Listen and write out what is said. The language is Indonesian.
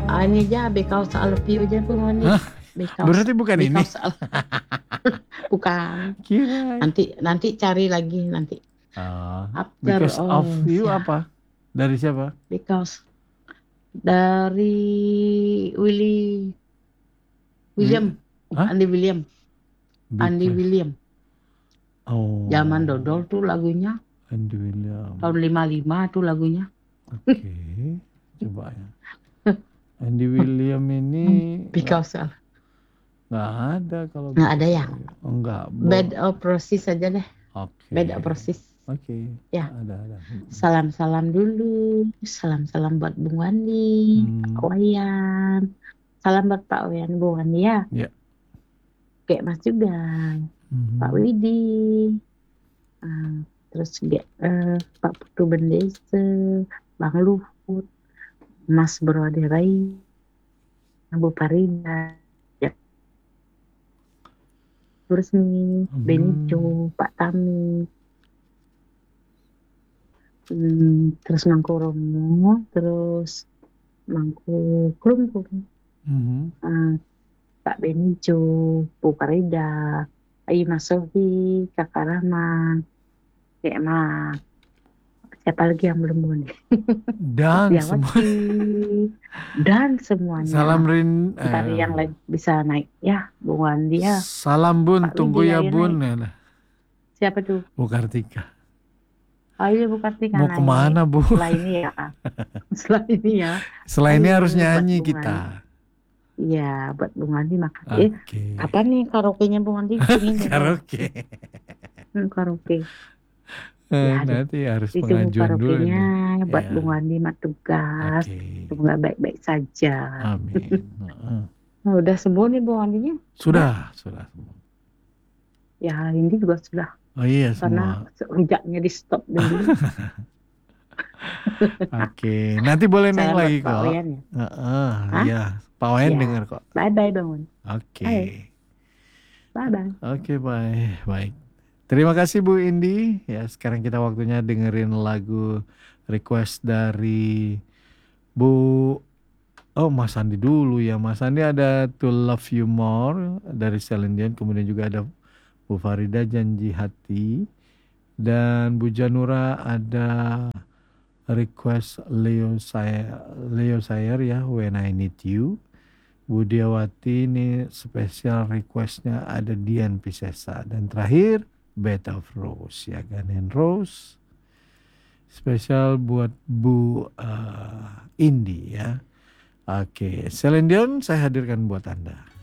Ini aja Because I Love You aja Bung Wandi. Hah? Berarti bukan ini. Bukan. Kira. Nanti cari lagi nanti. Because of You apa? Dari siapa? Because dari William. Andy William. Andy William. Oh. Zaman dodol tuh lagunya. Andy William. Tahun 55 tuh lagunya. Oke. Coba ya. Andy William ini Because nggak ada kalau nggak ada ya? Enggak. Bed of Roses aja deh. Oke. Bed of Roses. Oke. Ya. Ada. Salam-salam dulu. Salam-salam buat Bung Wandi, Pak Wayan. Salam buat Pak Wayan, Bung Wandi ya. Ya. Kayak Mas juga. Pak Widi. Terus Pak Putu Bendese, Bang Luhut, Mas Broderai, Bu Farida, ya. Terus nih Benico, Pak Tami, terus Mangku Romo, terus Mangku Klungkung, Pak Benico, Bu Farida, Ayu Mas Sofi, Kakak Rama, kayak mah siapa lagi yang belum nih? Dan semuanya. Salam Ntar yang lain bisa naik ya, Bung Wandi ya. Salam Bun, tunggu ya Bun. Siapa tuh? Bu Kartika. Oh iya Bu Kartika. Mau kemana Bu? Setelah ini ya. Setelah ini harus nyanyi kita. Iya, buat Bung Wandi makasih. Kapan nih karaoke-nya Bung Wandi? Karaoke. Karaoke. Ya, nanti harus pengajuan dulu nih. Buat Bung Wandi mah tugas. Semoga baik-baik saja. Amin. Udah sembuh nih Bung Wandinya? Sudah sembuh. Ya ini juga sudah. Oh iya karena semua. Karena rujaknya di stop dulu. Oke, nanti boleh naik lagi kok. Pak Wayan ya? Iya, Pak Wayan dengar kok. Bye-bye Bang. Oke. Bye-bye. Oke, bye. Baik. Terima kasih Bu Indi. Ya, sekarang kita waktunya dengerin lagu request dari Mas Andi dulu ya. Mas Andi ada To Love You More dari Celine Dion, kemudian juga ada Bu Farida Janji Hati, dan Bu Janura ada request Leo Sayer ya, When I Need You. Bu Diawati ini spesial requestnya ada Dian Piscesa, dan terakhir Bed of Rose ya, Gun Rose spesial buat Bu Indi ya. Oke, Celine Dion saya hadirkan buat Anda.